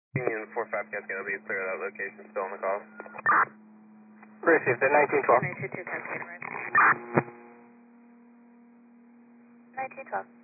Union 45 Cascade, be clear of that location, still on the call. Received at 1912. 922 Cascade, 1912.